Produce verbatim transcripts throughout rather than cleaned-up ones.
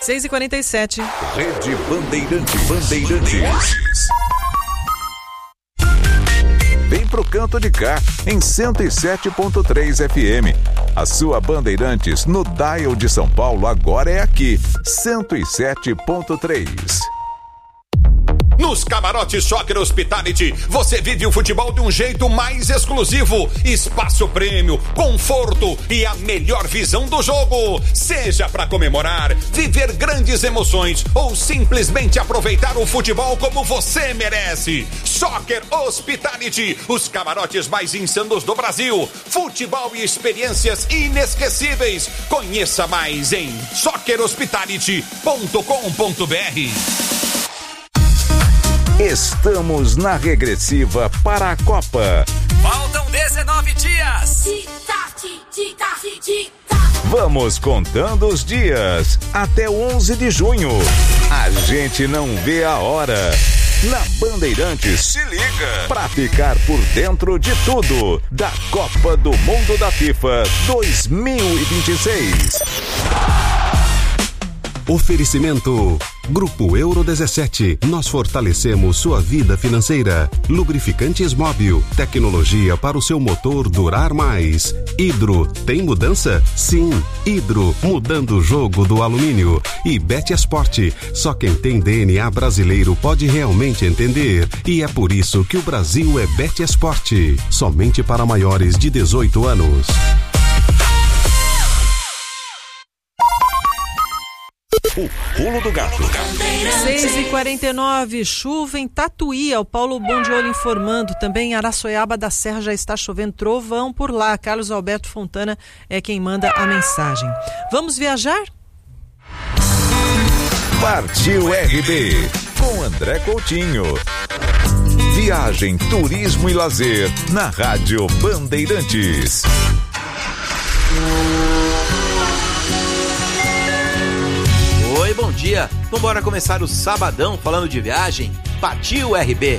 seis e quarenta e sete. Rede Bandeirantes. Bandeirantes. Vem pro canto de cá, em cento e sete ponto três F M. A sua Bandeirantes no dial de São Paulo agora é aqui, cento e sete ponto três. Nos camarotes Soccer Hospitality, você vive o futebol de um jeito mais exclusivo. Espaço prêmio, conforto e a melhor visão do jogo. Seja para comemorar, viver grandes emoções ou simplesmente aproveitar o futebol como você merece. Soccer Hospitality, os camarotes mais insanos do Brasil. Futebol e experiências inesquecíveis. Conheça mais em soccer hospitality ponto com ponto b r. Estamos na regressiva para a Copa. Faltam dezenove dias. Vamos contando os dias até o onze de junho. A gente não vê a hora. Na Bandeirantes, se liga pra ficar por dentro de tudo da Copa do Mundo da FIFA dois mil e vinte e seis. Oferecimento Grupo Euro dezessete. Nós fortalecemos sua vida financeira. Lubrificantes Móbil. Tecnologia para o seu motor durar mais. Hidro. Tem mudança? Sim. Hidro. Mudando o jogo do alumínio. E Betesport. Só quem tem D N A brasileiro pode realmente entender. E é por isso que o Brasil é Betesport. Somente para maiores de dezoito anos. O pulo do gato. seis e quarenta e nove, chuva em Tatuí, o Paulo Bondiolo informando. Também em Araçoiaba da Serra já está chovendo trovão por lá. Carlos Alberto Fontana é quem manda a mensagem. Vamos viajar? Partiu R B com André Coutinho. Viagem, turismo e lazer na Rádio Bandeirantes. Oi, bom dia. Vambora começar o sabadão falando de viagem. Partiu R B.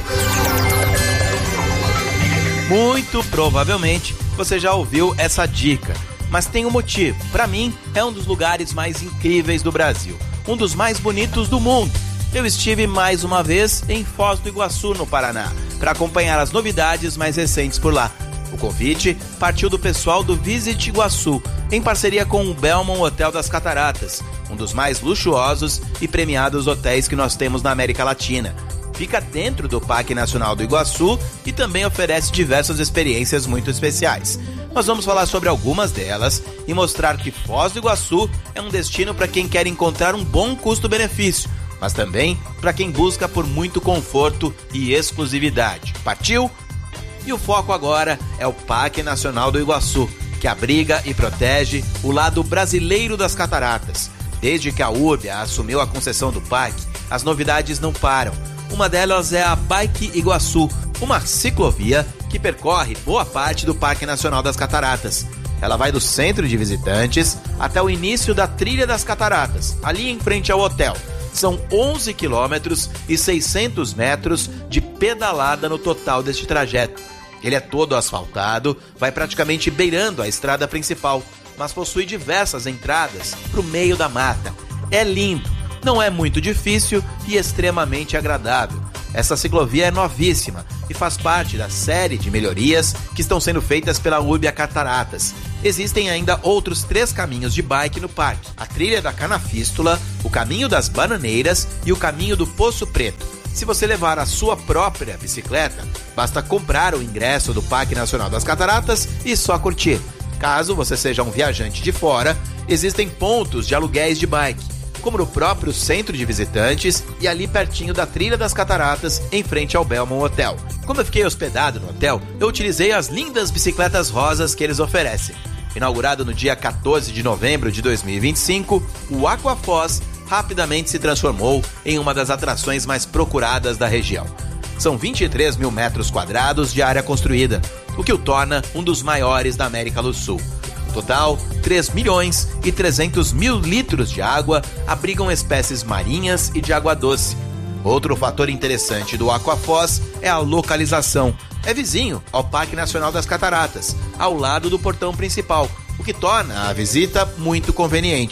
Muito provavelmente você já ouviu essa dica, mas tem um motivo. Para mim, é um dos lugares mais incríveis do Brasil, um dos mais bonitos do mundo. Eu estive mais uma vez em Foz do Iguaçu, no Paraná, para acompanhar as novidades mais recentes por lá. O convite partiu do pessoal do Visit Iguaçu, em parceria com o Belmont Hotel das Cataratas, um dos mais luxuosos e premiados hotéis que nós temos na América Latina. Fica dentro do Parque Nacional do Iguaçu e também oferece diversas experiências muito especiais. Nós vamos falar sobre algumas delas e mostrar que Foz do Iguaçu é um destino para quem quer encontrar um bom custo-benefício, mas também para quem busca por muito conforto e exclusividade. Partiu? E o foco agora é o Parque Nacional do Iguaçu, que abriga e protege o lado brasileiro das cataratas. Desde que a Urbia assumiu a concessão do parque, as novidades não param. Uma delas é a Bike Iguaçu, uma ciclovia que percorre boa parte do Parque Nacional das Cataratas. Ela vai do centro de visitantes até o início da Trilha das Cataratas, ali em frente ao hotel. São onze quilômetros e seiscentos metros de pedalada no total deste trajeto. Ele é todo asfaltado, vai praticamente beirando a estrada principal, mas possui diversas entradas para o meio da mata. É lindo, não é muito difícil e extremamente agradável. Essa ciclovia é novíssima e faz parte da série de melhorias que estão sendo feitas pela Urbia Cataratas. Existem ainda outros três caminhos de bike no parque: a trilha da Canafístula, o caminho das Bananeiras e o caminho do Poço Preto. Se você levar a sua própria bicicleta, basta comprar o ingresso do Parque Nacional das Cataratas e só curtir. Caso você seja um viajante de fora, existem pontos de aluguéis de bike, como no próprio centro de visitantes e ali pertinho da Trilha das Cataratas, em frente ao Belmont Hotel. Quando eu fiquei hospedado no hotel, eu utilizei as lindas bicicletas rosas que eles oferecem. Inaugurado no dia quatorze de novembro de dois mil e vinte e cinco, o Aquafoz rapidamente se transformou em uma das atrações mais procuradas da região. São vinte e três mil metros quadrados de área construída, o que o torna um dos maiores da América do Sul. No total, três milhões e trezentos mil litros de água abrigam espécies marinhas e de água doce. Outro fator interessante do Aquafoz é a localização. É vizinho ao Parque Nacional das Cataratas, ao lado do portão principal, o que torna a visita muito conveniente.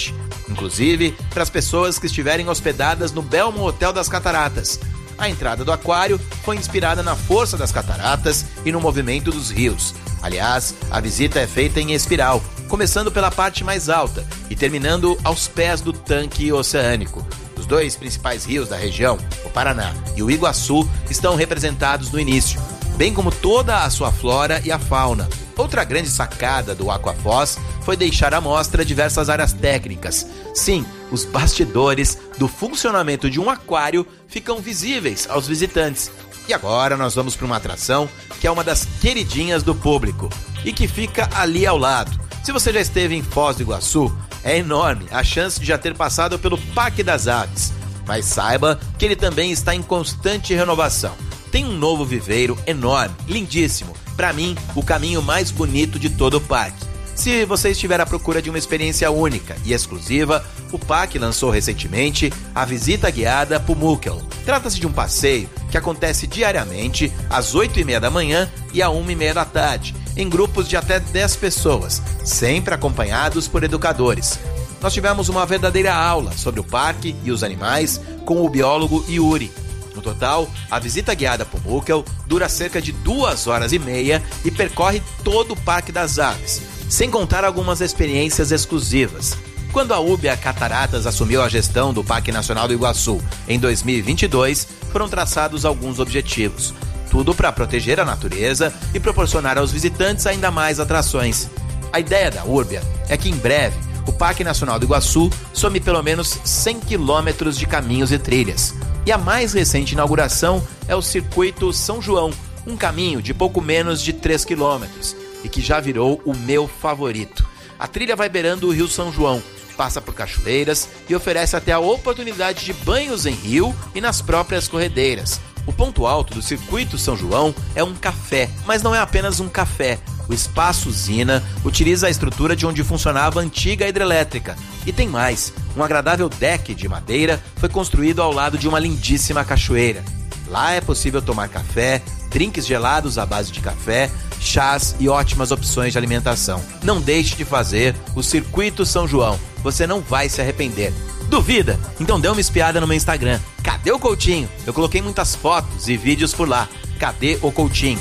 inclusive para as pessoas que estiverem hospedadas no Belmo Hotel das Cataratas. A entrada do aquário foi inspirada na força das cataratas e no movimento dos rios. Aliás, a visita é feita em espiral, começando pela parte mais alta e terminando aos pés do tanque oceânico. Os dois principais rios da região, o Paraná e o Iguaçu, estão representados no início, bem como toda a sua flora e a fauna. Outra grande sacada do Aquafoz foi deixar à mostra diversas áreas técnicas. Sim, os bastidores do funcionamento de um aquário ficam visíveis aos visitantes. E agora nós vamos para uma atração que é uma das queridinhas do público e que fica ali ao lado. Se você já esteve em Foz do Iguaçu, é enorme a chance de já ter passado pelo Parque das Aves. Mas saiba que ele também está em constante renovação. Tem um novo viveiro enorme, lindíssimo. Para mim, o caminho mais bonito de todo o parque. Se você estiver à procura de uma experiência única e exclusiva, o parque lançou recentemente a Visita Guiada Pumuckl. Trata-se de um passeio que acontece diariamente às oito e meia da manhã e à uma e meia da tarde, em grupos de até dez pessoas, sempre acompanhados por educadores. Nós tivemos uma verdadeira aula sobre o parque e os animais com o biólogo Yuri. No total, a visita guiada Pumuckl dura cerca de duas horas e meia e percorre todo o Parque das Aves, sem contar algumas experiências exclusivas. Quando a U B A Cataratas assumiu a gestão do Parque Nacional do Iguaçu em dois mil e vinte e dois, foram traçados alguns objetivos. Tudo para proteger a natureza e proporcionar aos visitantes ainda mais atrações. A ideia da U B A é que em breve o Parque Nacional do Iguaçu some pelo menos cem quilômetros de caminhos e trilhas. E a mais recente inauguração é o Circuito São João, um caminho de pouco menos de três quilômetros e que já virou o meu favorito. A trilha vai beirando o Rio São João, passa por cachoeiras e oferece até a oportunidade de banhos em rio e nas próprias corredeiras. O ponto alto do Circuito São João é um café, mas não é apenas um café. O Espaço Usina utiliza a estrutura de onde funcionava a antiga hidrelétrica. E tem mais, um agradável deck de madeira foi construído ao lado de uma lindíssima cachoeira. Lá é possível tomar café, drinks gelados à base de café, chás e ótimas opções de alimentação. Não deixe de fazer o Circuito São João, você não vai se arrepender. Duvida? Então dê uma espiada no meu Instagram. Cadê o Coutinho? Eu coloquei muitas fotos e vídeos por lá. Cadê o Coutinho?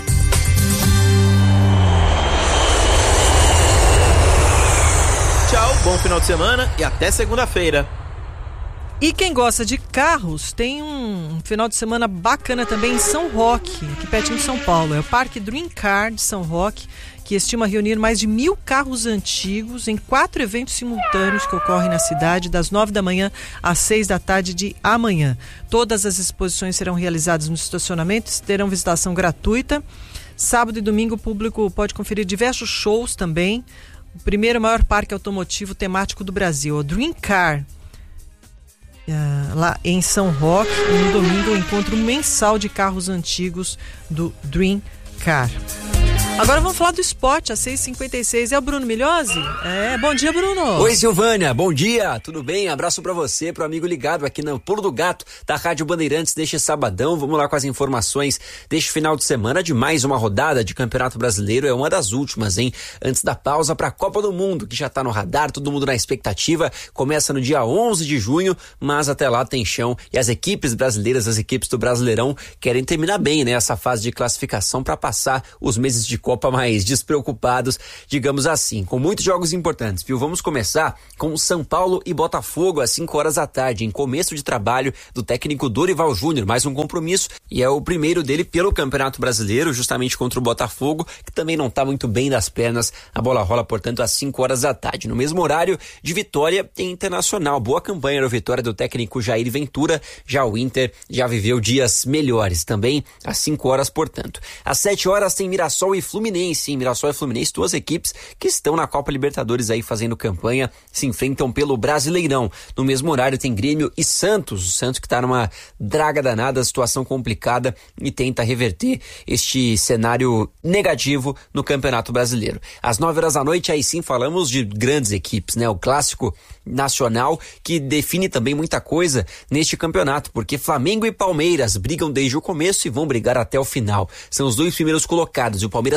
Tchau, bom final de semana e até segunda-feira. E quem gosta de carros, tem um final de semana bacana também em São Roque, aqui pertinho de São Paulo. É o Parque Dream Car de São Roque, que estima reunir mais de mil carros antigos em quatro eventos simultâneos que ocorrem na cidade, das nove da manhã às seis da tarde de amanhã. Todas as exposições serão realizadas no estacionamento e terão visitação gratuita. Sábado e domingo o público pode conferir diversos shows também. O primeiro maior parque automotivo temático do Brasil, o Dream Car, uh, lá em São Roque. E no domingo o encontro mensal de carros antigos do Dream Car. Agora vamos falar do esporte, às seis e cinquenta e seis. É o Bruno Milhozzi? É, bom dia, Bruno. Oi, Silvânia, bom dia, tudo bem? Abraço pra você, pro amigo ligado aqui no Pulo do Gato da Rádio Bandeirantes deste sabadão. Vamos lá com as informações deste final de semana de mais uma rodada de Campeonato Brasileiro. É uma das últimas, hein? Antes da pausa pra Copa do Mundo, que já tá no radar, todo mundo na expectativa. Começa no dia onze de junho, mas até lá tem chão. E as equipes brasileiras, as equipes do Brasileirão, querem terminar bem, né? Essa fase de classificação pra passar os meses de Copa mais despreocupados, digamos assim, com muitos jogos importantes, viu? Vamos começar com São Paulo e Botafogo às cinco horas da tarde, em começo de trabalho do técnico Dorival Júnior, mais um compromisso, e é o primeiro dele pelo Campeonato Brasileiro, justamente contra o Botafogo, que também não está muito bem das pernas. A bola rola, portanto, às cinco horas da tarde. No mesmo horário de Vitória e Internacional. Boa campanha na vitória do técnico Jair Ventura, já o Inter já viveu dias melhores, também às cinco horas, portanto. Às sete horas tem Mirassol e Fluminense, em Mirassol e Fluminense, duas equipes que estão na Copa Libertadores aí fazendo campanha, se enfrentam pelo Brasileirão. No mesmo horário tem Grêmio e Santos, o Santos que está numa draga danada, situação complicada e tenta reverter este cenário negativo no Campeonato Brasileiro. Às nove horas da noite, aí sim falamos de grandes equipes, né? O clássico nacional que define também muita coisa neste campeonato, porque Flamengo e Palmeiras brigam desde o começo e vão brigar até o final. São os dois primeiros colocados e o Palmeiras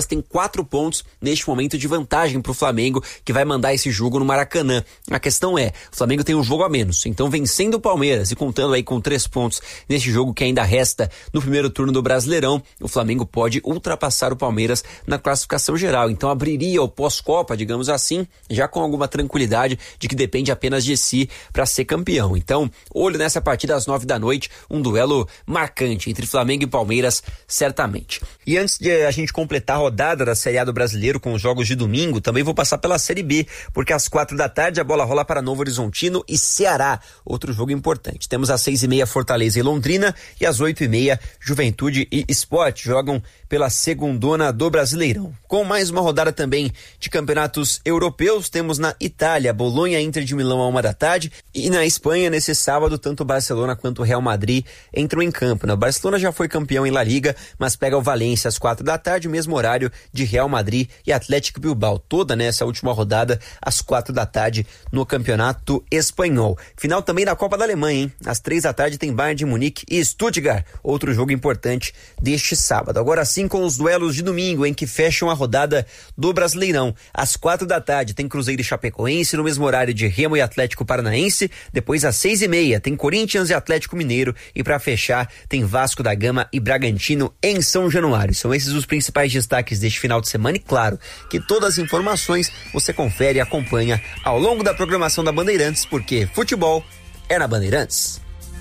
tem quatro pontos neste momento de vantagem para o Flamengo, que vai mandar esse jogo no Maracanã. A questão é, o Flamengo tem um jogo a menos, então vencendo o Palmeiras e contando aí com três pontos neste jogo que ainda resta no primeiro turno do Brasileirão, o Flamengo pode ultrapassar o Palmeiras na classificação geral. Então abriria o pós-Copa, digamos assim, já com alguma tranquilidade de que depende apenas de si para ser campeão. Então, olho nessa partida às nove da noite, um duelo marcante entre Flamengo e Palmeiras, certamente. E antes de a gente completar a rodada da Série A do Brasileiro com os jogos de domingo, também vou passar pela Série B, porque às quatro da tarde a bola rola para Novo Horizontino e Ceará, outro jogo importante. Temos às seis e meia Fortaleza e Londrina e às oito e meia Juventude e Sport jogam pela segundona do Brasileirão. Com mais uma rodada também de campeonatos europeus, temos na Itália, Bolonha, Inter de Milão a uma da tarde, e na Espanha, nesse sábado, tanto o Barcelona quanto o Real Madrid entram em campo. O Barcelona já foi campeão em La Liga, mas pega o Valência às quatro da tarde, o mesmo horário de Real Madrid e Atlético Bilbao, toda nessa última rodada às quatro da tarde no Campeonato Espanhol. Final também da Copa da Alemanha, hein? Às três da tarde tem Bayern de Munique e Stuttgart, outro jogo importante deste sábado. Agora sim, com os duelos de domingo, em que fecham a rodada do Brasileirão. Às quatro da tarde tem Cruzeiro e Chapecoense, no mesmo horário de Remo e Atlético Paranaense. Depois às seis e meia tem Corinthians e Atlético Mineiro, e para fechar tem Vasco da Gama e Bragantino em São Januário. São esses os principais destaques deste final de semana, e claro que todas as informações você confere e acompanha ao longo da programação da Bandeirantes, porque futebol é na Bandeirantes.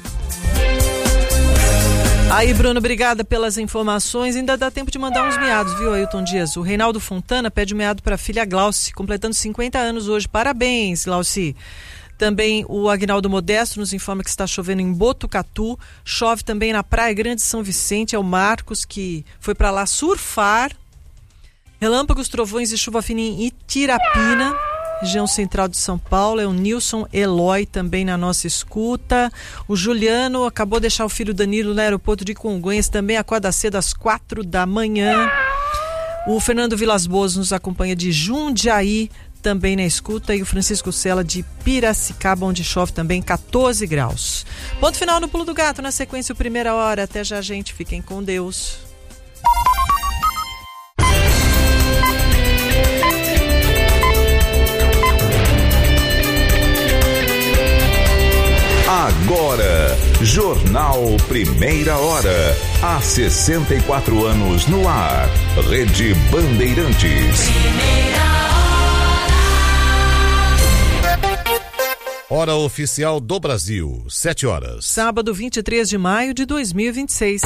Aí, Bruno, obrigada pelas informações. Ainda dá tempo de mandar uns meados, viu, Ailton Dias? O Reinaldo Fontana pede um meado para a filha Glauci, completando cinquenta anos hoje. Parabéns, Glauci. Também o Agnaldo Modesto nos informa que está chovendo em Botucatu. Chove também na Praia Grande de São Vicente. É o Marcos, que foi para lá surfar. Relâmpagos, trovões e chuva fina em Itirapina, região central de São Paulo. É o Nilson Eloy também na nossa escuta. O Juliano acabou de deixar o filho Danilo no aeroporto de Congonhas, também acorda cedo às quatro da manhã. O Fernando Vilas Boas nos acompanha de Jundiaí, também na escuta, e o Francisco Sela de Piracicaba, onde chove também quatorze graus. Ponto final no Pulo do Gato, na sequência o Primeira Hora. Até já, gente, fiquem com Deus. Agora, Jornal Primeira Hora. Há sessenta e quatro anos no ar. Rede Bandeirantes. Hora oficial do Brasil, sete horas. Sábado, vinte e três de maio de dois mil e vinte e seis.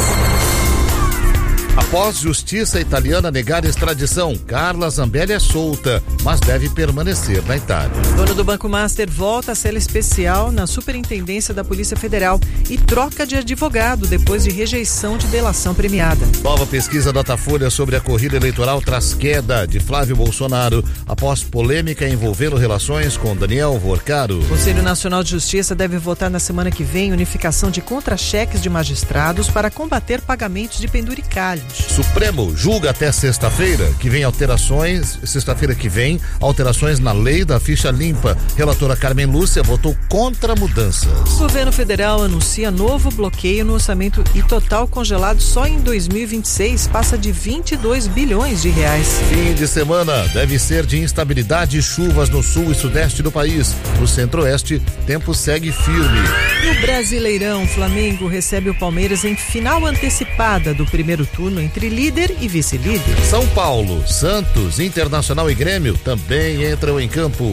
Após justiça italiana negar extradição, Carla Zambelli é solta, mas deve permanecer na Itália. Dono do Banco Master volta à cela especial na Superintendência da Polícia Federal e troca de advogado depois de rejeição de delação premiada. Nova pesquisa Datafolha sobre a corrida eleitoral traz queda de Flávio Bolsonaro após polêmica envolvendo relações com Daniel Vorcaro. O Conselho Nacional de Justiça deve votar na semana que vem unificação de contra-cheques de magistrados para combater pagamentos de penduricalhos. Supremo julga até sexta-feira que vem alterações, sexta-feira que vem, alterações na lei da ficha limpa. Relatora Carmen Lúcia votou contra mudanças. O governo federal anuncia novo bloqueio no orçamento e total congelado só em dois mil e vinte e seis passa de vinte e dois bilhões de reais. Fim de semana deve ser de instabilidade e chuvas no sul e sudeste do país. No centro-oeste, tempo segue firme. No Brasileirão, Flamengo recebe o Palmeiras em final antecipada do primeiro turno entre líder e vice-líder. São Paulo, Santos, Internacional e Grêmio também entram em campo.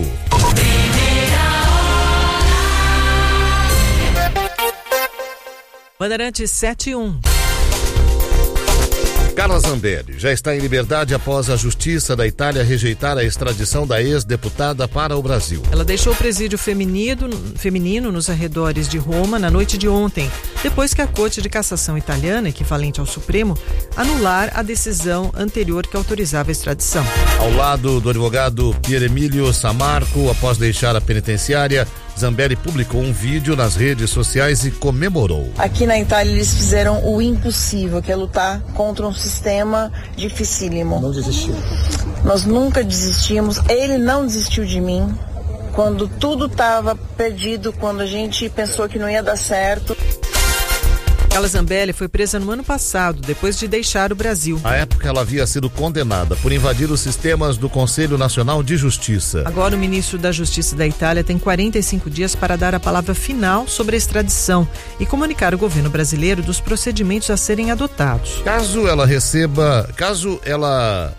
Bandeirantes sete e um. Carla Zambelli já está em liberdade após a Justiça da Itália rejeitar a extradição da ex-deputada para o Brasil. Ela deixou o presídio feminino, feminino nos arredores de Roma na noite de ontem, depois que a Corte de Cassação italiana, equivalente ao Supremo, anular a decisão anterior que autorizava a extradição. Ao lado do advogado Pier Emílio Samarco, após deixar a penitenciária, Zambelli publicou um vídeo nas redes sociais e comemorou. Aqui na Itália eles fizeram o impossível, que é lutar contra um sistema dificílimo. Não desistiu. Nós nunca desistimos, ele não desistiu de mim. Quando tudo estava perdido, quando a gente pensou que não ia dar certo. Carla Zambelli foi presa no ano passado, depois de deixar o Brasil. À época, ela havia sido condenada por invadir os sistemas do Conselho Nacional de Justiça. Agora, o ministro da Justiça da Itália tem quarenta e cinco dias para dar a palavra final sobre a extradição e comunicar ao governo brasileiro dos procedimentos a serem adotados. Caso ela receba, caso ela...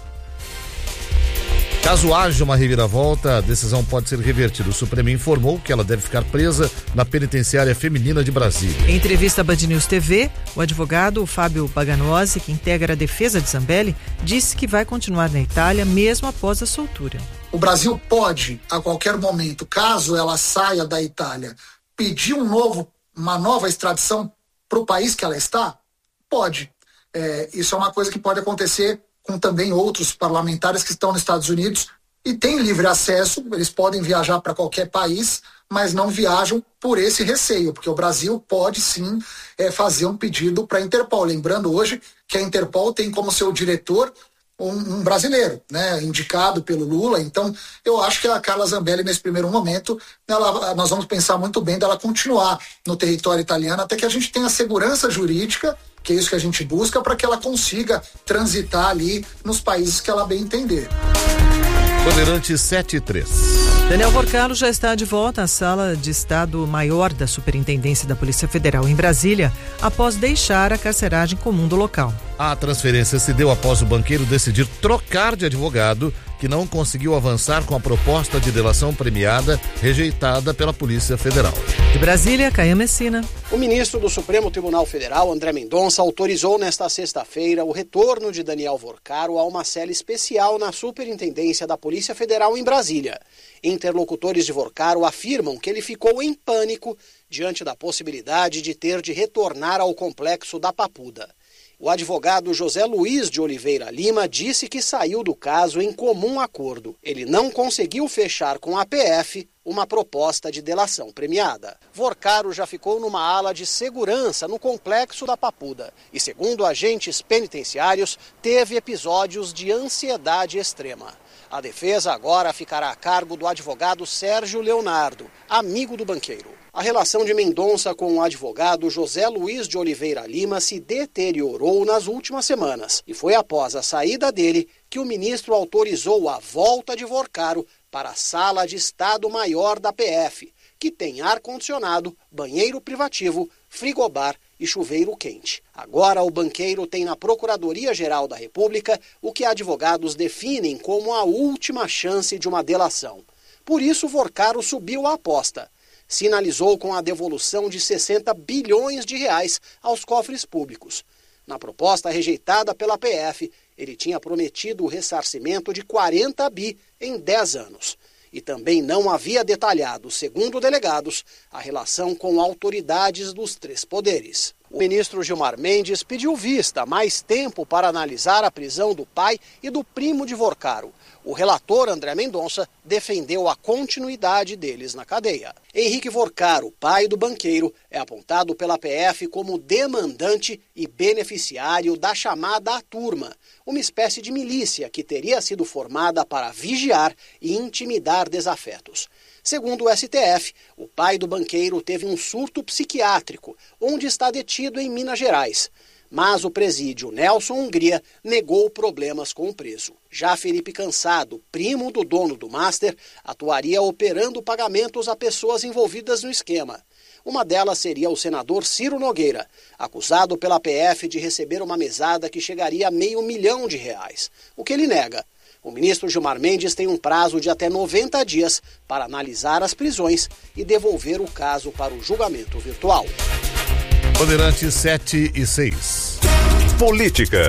Caso haja uma reviravolta, a decisão pode ser revertida. O Supremo informou que ela deve ficar presa na penitenciária feminina de Brasília. Em entrevista à Band News T V, o advogado Fábio Paganosi, que integra a defesa de Zambelli, disse que vai continuar na Itália mesmo após a soltura. O Brasil pode, a qualquer momento, caso ela saia da Itália, pedir um novo, uma nova extradição para o país que ela está? Pode. É, isso é uma coisa que pode acontecer com também outros parlamentares que estão nos Estados Unidos e têm livre acesso, eles podem viajar para qualquer país, mas não viajam por esse receio, porque o Brasil pode sim é, fazer um pedido para a Interpol. Lembrando hoje que a Interpol tem como seu diretor um, um brasileiro, né, indicado pelo Lula. Então, eu acho que a Carla Zambelli, nesse primeiro momento, ela, nós vamos pensar muito bem dela continuar no território italiano até que a gente tenha segurança jurídica, que é isso que a gente busca, para que ela consiga transitar ali nos países que ela bem entender. Bandeirantes sete e três. Daniel Vorcaro já está de volta à sala de Estado-Maior da Superintendência da Polícia Federal em Brasília, após deixar a carceragem comum do local. A transferência se deu após o banqueiro decidir trocar de advogado, que não conseguiu avançar com a proposta de delação premiada rejeitada pela Polícia Federal. De Brasília, Caia Messina. O ministro do Supremo Tribunal Federal, André Mendonça, autorizou nesta sexta-feira o retorno de Daniel Vorcaro a uma cela especial na Superintendência da Polícia Federal em Brasília. Interlocutores de Vorcaro afirmam que ele ficou em pânico diante da possibilidade de ter de retornar ao complexo da Papuda. O advogado José Luiz de Oliveira Lima disse que saiu do caso em comum acordo. Ele não conseguiu fechar com a P F uma proposta de delação premiada. Vorcaro já ficou numa ala de segurança no complexo da Papuda e, segundo agentes penitenciários, teve episódios de ansiedade extrema. A defesa agora ficará a cargo do advogado Sérgio Leonardo, amigo do banqueiro. A relação de Mendonça com o advogado José Luiz de Oliveira Lima se deteriorou nas últimas semanas e foi após a saída dele que o ministro autorizou a volta de Vorcaro para a sala de Estado-Maior da P F, que tem ar-condicionado, banheiro privativo, frigobar e chuveiro quente. Agora o banqueiro tem na Procuradoria-Geral da República o que advogados definem como a última chance de uma delação. Por isso, Vorcaro subiu a aposta. Sinalizou com a devolução de sessenta bilhões de reais aos cofres públicos. Na proposta rejeitada pela P F, ele tinha prometido o ressarcimento de quarenta bi em dez anos. E também não havia detalhado, segundo delegados, a relação com autoridades dos três poderes. O ministro Gilmar Mendes pediu vista, mais tempo para analisar a prisão do pai e do primo de Vorcaro. O relator André Mendonça defendeu a continuidade deles na cadeia. Henrique Vorcaro, pai do banqueiro, é apontado pela P F como demandante e beneficiário da chamada Turma, uma espécie de milícia que teria sido formada para vigiar e intimidar desafetos. Segundo o S T F, o pai do banqueiro teve um surto psiquiátrico, onde está detido em Minas Gerais. Mas o presídio Nelson Hungria negou problemas com o preso. Já Felipe Cansado, primo do dono do Master, atuaria operando pagamentos a pessoas envolvidas no esquema. Uma delas seria o senador Ciro Nogueira, acusado pela P F de receber uma mesada que chegaria a meio milhão de reais, o que ele nega. O ministro Gilmar Mendes tem um prazo de até noventa dias para analisar as prisões e devolver o caso para o julgamento virtual. Bandeirantes sete e seis. Política,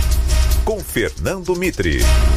com Fernando Mitre.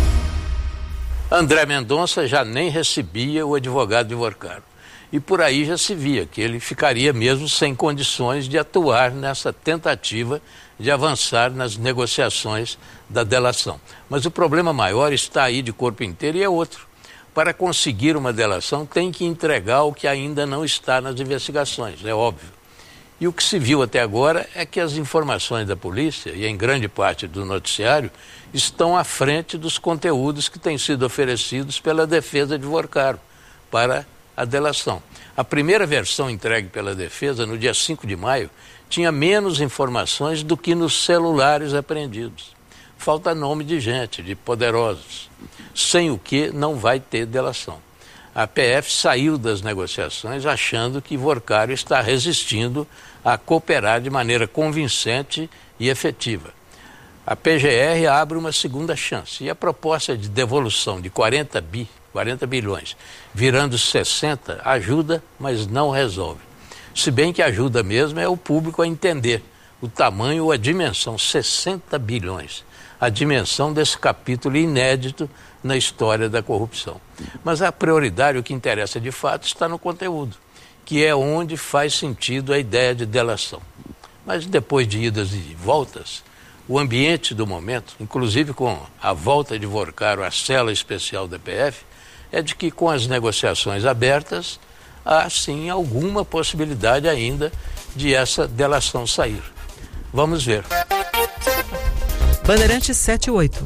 André Mendonça já nem recebia o advogado de Vorcaro. E por aí já se via que ele ficaria mesmo sem condições de atuar nessa tentativa de avançar nas negociações da delação. Mas o problema maior está aí de corpo inteiro e é outro. Para conseguir uma delação tem que entregar o que ainda não está nas investigações, é óbvio. E o que se viu até agora é que as informações da polícia, e em grande parte do noticiário, estão à frente dos conteúdos que têm sido oferecidos pela defesa de Vorcaro para a delação. A primeira versão entregue pela defesa, no dia cinco de maio, tinha menos informações do que nos celulares apreendidos. Falta nome de gente, de poderosos, sem o que não vai ter delação. A P F saiu das negociações achando que Vorcaro está resistindo a cooperar de maneira convincente e efetiva. A P G R abre uma segunda chance e a proposta de devolução de quarenta bi, quarenta bilhões, virando sessenta, ajuda, mas não resolve. Se bem que ajuda mesmo é o público a entender o tamanho ou a dimensão, sessenta bilhões, a dimensão desse capítulo inédito na história da corrupção. Mas a prioridade, o que interessa de fato, está no conteúdo, que é onde faz sentido a ideia de delação. Mas depois de idas e voltas, o ambiente do momento, inclusive com a volta de Vorcaro à cela especial da P F, é de que com as negociações abertas, há sim alguma possibilidade ainda de essa delação sair. Vamos ver. Bandeirantes sete e oito.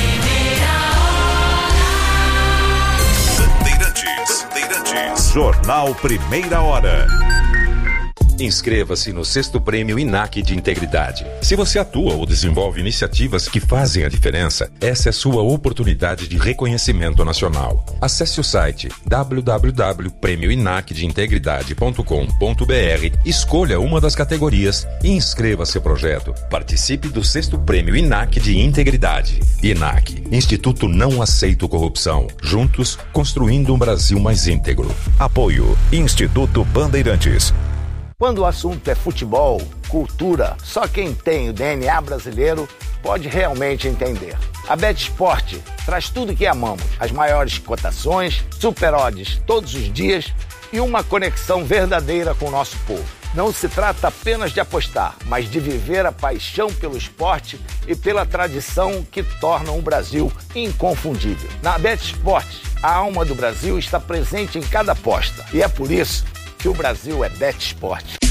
Bandeirantes, Bandeirantes. Jornal Primeira Hora. Inscreva-se no sexto Prêmio INAC de Integridade. Se você atua ou desenvolve iniciativas que fazem a diferença, essa é sua oportunidade de reconhecimento nacional. Acesse o site w w w ponto prêmio inac de integridade ponto com ponto b r, escolha uma das categorias e inscreva seu projeto. Participe do sexto Prêmio INAC de Integridade. INAC, Instituto Não Aceito Corrupção. Juntos, construindo um Brasil mais íntegro. Apoio Instituto Bandeirantes. Quando o assunto é futebol, cultura, só quem tem o D N A brasileiro pode realmente entender. A BetSport traz tudo que amamos, as maiores cotações, super odds todos os dias e uma conexão verdadeira com o nosso povo. Não se trata apenas de apostar, mas de viver a paixão pelo esporte e pela tradição que tornam o Brasil inconfundível. Na BetSport, a alma do Brasil está presente em cada aposta e é por isso que o Brasil é BetSport.